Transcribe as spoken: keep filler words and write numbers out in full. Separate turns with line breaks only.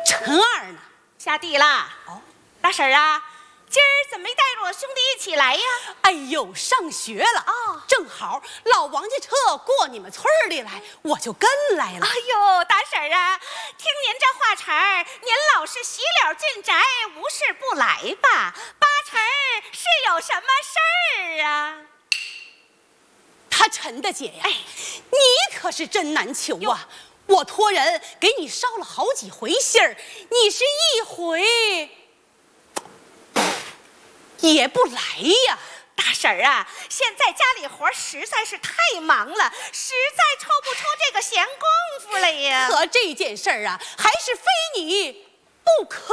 陈二呢？
下地了。
哦，
大婶儿啊，今儿怎么没带着我兄弟一起来呀？
哎呦，上学了啊、哦！正好老王家车过你们村里来，我就跟来了。
哎呦，大婶儿啊，听您这话茬儿，您老是洗了进宅，无事不来吧？八成是有什么事儿啊？
他陈大姐呀，哎，你可是真难求啊！我托人给你捎了好几回信儿，你是一回也不来呀。
大婶儿啊，现在家里活实在是太忙了，实在抽不出这个闲工夫来呀。
可这件事儿啊，还是非你不可。